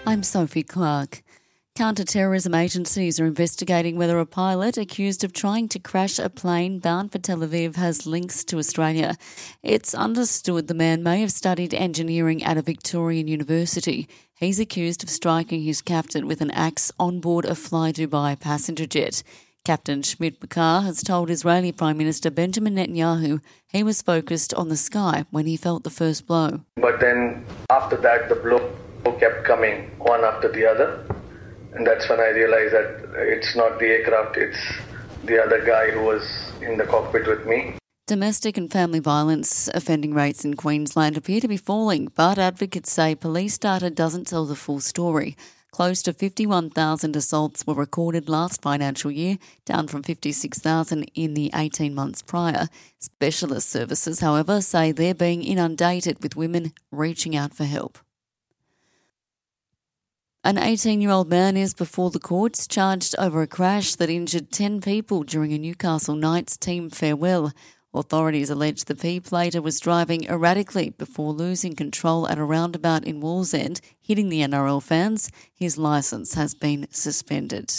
I'm Sophie Clark. Counter-terrorism agencies are investigating whether a pilot accused of trying to crash a plane bound for Tel Aviv has links to Australia. It's understood the man may have studied engineering at a Victorian university. He's accused of striking his captain with an axe on board a Fly Dubai passenger jet. Captain Schmidt Bakar has told Israeli Prime Minister Benjamin Netanyahu he was focused on the sky when he felt the first blow. But then after that, the blow kept coming one after the other. And that's when I realized that it's not the aircraft, it's the other guy who was in the cockpit with me. Domestic and family violence offending rates in Queensland appear to be falling, but advocates say police data doesn't tell the full story. Close to 51,000 assaults were recorded last financial year, down from 56,000 in the 18 months prior. Specialist services, however, say they're being inundated with women reaching out for help. An 18-year-old man is before the courts charged over a crash that injured 10 people during a Newcastle Knights team farewell. Authorities allege the P-plater was driving erratically before losing control at a roundabout in Wallsend, hitting the NRL fans. His licence has been suspended.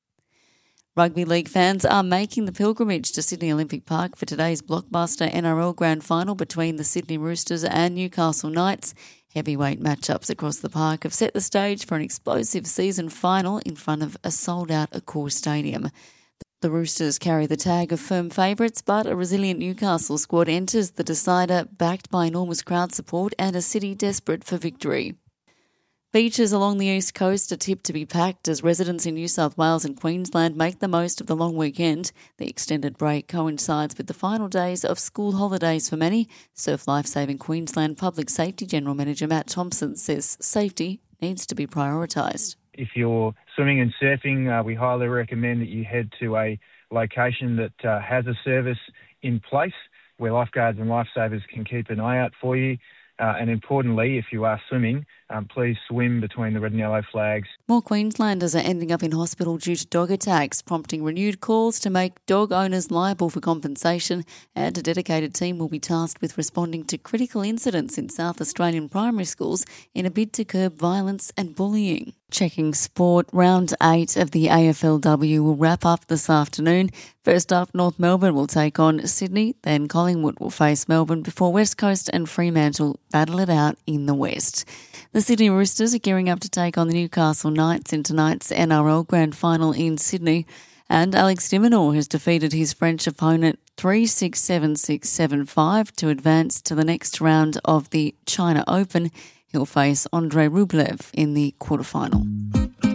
Rugby league fans are making the pilgrimage to Sydney Olympic Park for today's blockbuster NRL Grand Final between the Sydney Roosters and Newcastle Knights. Heavyweight matchups across the park have set the stage for an explosive season final in front of a sold-out Accor Stadium. The Roosters carry the tag of firm favourites, but a resilient Newcastle squad enters the decider backed by enormous crowd support and a city desperate for victory. Beaches along the east coast are tipped to be packed as residents in New South Wales and Queensland make the most of the long weekend. The extended break coincides with the final days of school holidays for many. Surf Life Saving Queensland Public Safety General Manager Matt Thompson says safety needs to be prioritised. If you're swimming and surfing, we highly recommend that you head to a location that has a service in place where lifeguards and lifesavers can keep an eye out for you. And importantly, if you are swimming, please swim between the red and yellow flags. More Queenslanders are ending up in hospital due to dog attacks, prompting renewed calls to make dog owners liable for compensation, and a dedicated team will be tasked with responding to critical incidents in South Australian primary schools in a bid to curb violence and bullying. Checking sport, round 8 of the AFLW will wrap up this afternoon. First up, North Melbourne will take on Sydney, then Collingwood will face Melbourne before West Coast and Fremantle battle it out in the West. The Sydney Roosters are gearing up to take on the Newcastle Knights in tonight's NRL Grand Final in Sydney, and Alex de Minaur has defeated his French opponent 3-6, 7-6, 7-5 to advance to the next round of the China Open. He'll face Andrei Rublev in the quarterfinal.